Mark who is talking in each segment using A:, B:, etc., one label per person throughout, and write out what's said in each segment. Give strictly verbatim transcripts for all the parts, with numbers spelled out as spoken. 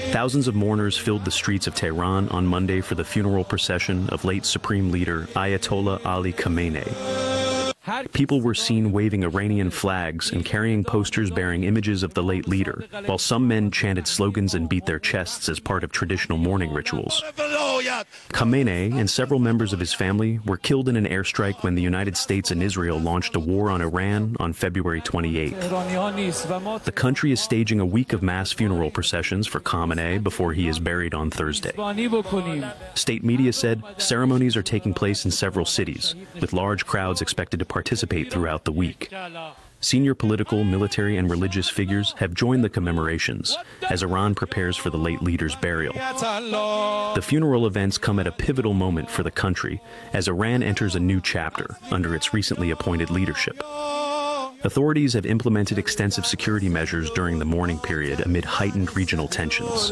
A: Thousands of mourners filled the streets of Tehran on Monday for the funeral procession of late Supreme Leader Ayatollah Ali Khamenei. People were seen waving Iranian flags and carrying posters bearing images of the late leader, while some men chanted slogans and beat their chests as part of traditional mourning rituals. Khamenei and several members of his family were killed in an airstrike when the United States and Israel launched a war on Iran on February twenty-eighth. The country is staging a week of mass funeral processions for Khamenei before he is buried on Thursday. State media said ceremonies are taking place in several cities, with large crowds expected to participate throughout the week. Senior political, military, and religious figures have joined the commemorations as Iran prepares for the late leader's burial. The funeral events come at a pivotal moment for the country as Iran enters a new chapter under its recently appointed leadership. Authorities have implemented extensive security measures during the mourning period amid heightened regional tensions.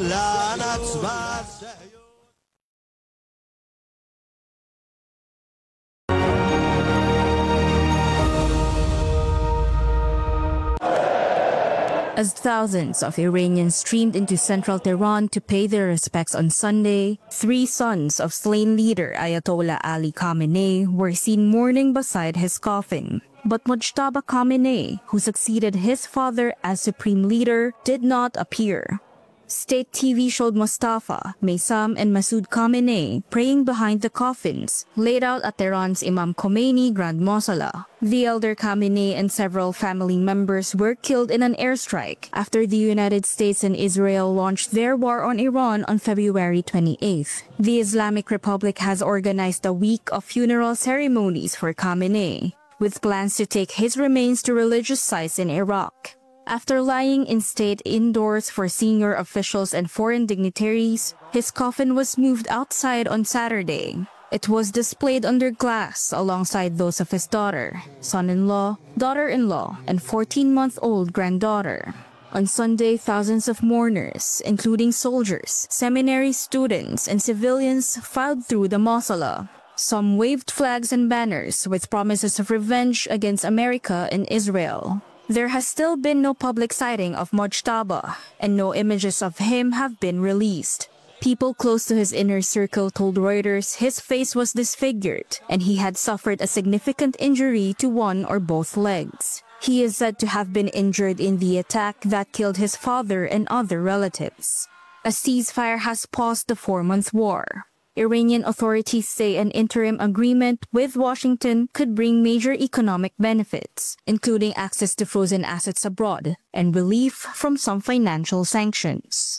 B: As thousands of Iranians streamed into central Tehran to pay their respects on Sunday, three sons of slain leader Ayatollah Ali Khamenei were seen mourning beside his coffin. But Mojtaba Khamenei, who succeeded his father as supreme leader, did not appear. State T V showed Mustafa, Maysam, and Masoud Khamenei praying behind the coffins, laid out at Tehran's Imam Khomeini Grand Mosala. The elder Khamenei and several family members were killed in an airstrike after the United States and Israel launched their war on Iran on February twenty-eighth. The Islamic Republic has organized a week of funeral ceremonies for Khamenei, with plans to take his remains to religious sites in Iraq. After lying in state indoors for senior officials and foreign dignitaries, his coffin was moved outside on Saturday. It was displayed under glass alongside those of his daughter, son-in-law, daughter-in-law, and fourteen-month-old granddaughter. On Sunday, thousands of mourners, including soldiers, seminary students, and civilians, filed through the mausoleum. Some waved flags and banners with promises of revenge against America and Israel. There has still been no public sighting of Mojtaba, and no images of him have been released. People close to his inner circle told Reuters his face was disfigured, and he had suffered a significant injury to one or both legs. He is said to have been injured in the attack that killed his father and other relatives. A ceasefire has paused the four-month war. Iranian authorities say an interim agreement with Washington could bring major economic benefits, including access to frozen assets abroad and relief from some financial sanctions.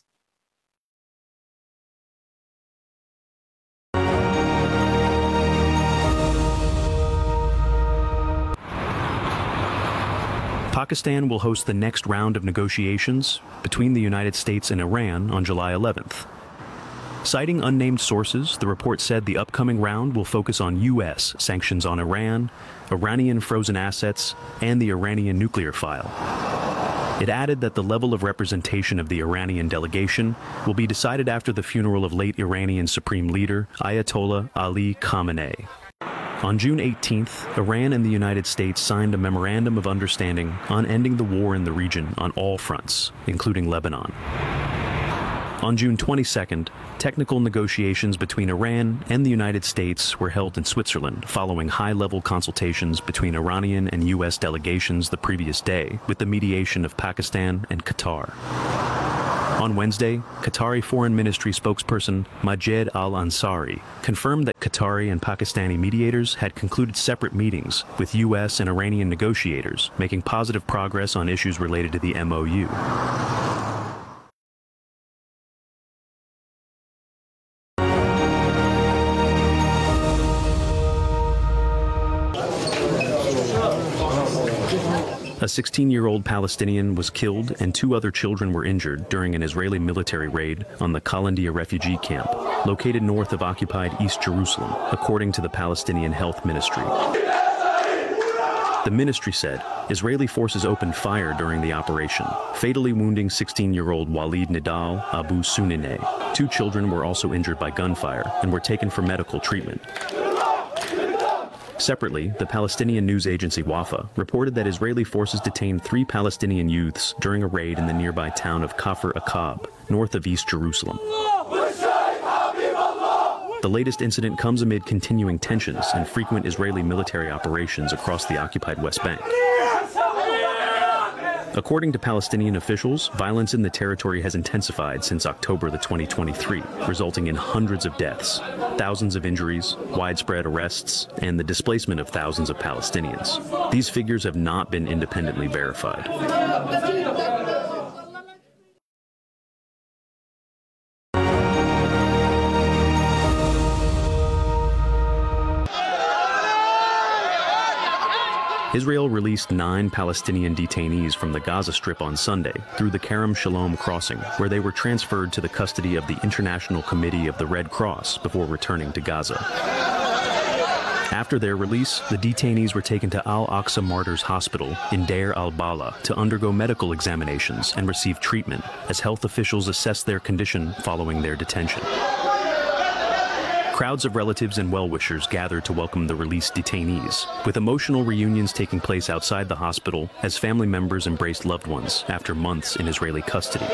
A: Pakistan will host the next round of negotiations between the United States and Iran on July eleventh. Citing unnamed sources, the report said the upcoming round will focus on U S sanctions on Iran, Iranian frozen assets, and the Iranian nuclear file. It added that the level of representation of the Iranian delegation will be decided after the funeral of late Iranian Supreme Leader Ayatollah Ali Khamenei. On June eighteenth, Iran and the United States signed a memorandum of understanding on ending the war in the region on all fronts, including Lebanon. On June twenty-second, technical negotiations between Iran and the United States were held in Switzerland following high-level consultations between Iranian and U S delegations the previous day with the mediation of Pakistan and Qatar. On Wednesday, Qatari Foreign Ministry spokesperson Majed Al-Ansari confirmed that Qatari and Pakistani mediators had concluded separate meetings with U S and Iranian negotiators, making positive progress on issues related to the M O U. A sixteen-year-old Palestinian was killed and two other children were injured during an Israeli military raid on the Qalandia refugee camp, located north of occupied East Jerusalem, according to the Palestinian Health Ministry. The ministry said Israeli forces opened fire during the operation, fatally wounding sixteen-year-old Walid Nidal Abu Sunineh. Two children were also injured by gunfire and were taken for medical treatment. Separately, the Palestinian news agency Wafa reported that Israeli forces detained three Palestinian youths during a raid in the nearby town of Kafr Aqab, north of East Jerusalem. The latest incident comes amid continuing tensions and frequent Israeli military operations across the occupied West Bank. According to Palestinian officials, violence in the territory has intensified since October the twenty twenty-three, resulting in hundreds of deaths, thousands of injuries, widespread arrests, and the displacement of thousands of Palestinians. These figures have not been independently verified. Israel released nine Palestinian detainees from the Gaza Strip on Sunday through the Kerem Shalom crossing, where they were transferred to the custody of the International Committee of the Red Cross before returning to Gaza. After their release, the detainees were taken to Al-Aqsa Martyrs Hospital in Deir al-Bala to undergo medical examinations and receive treatment as health officials assessed their condition following their detention. Crowds of relatives and well-wishers gathered to welcome the released detainees, with emotional reunions taking place outside the hospital as family members embraced loved ones after months in Israeli custody.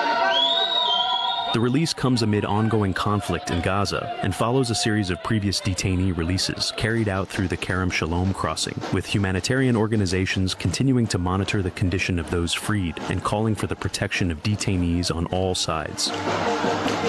A: The release comes amid ongoing conflict in Gaza and follows a series of previous detainee releases carried out through the Kerem Shalom crossing, with humanitarian organizations continuing to monitor the condition of those freed and calling for the protection of detainees on all sides.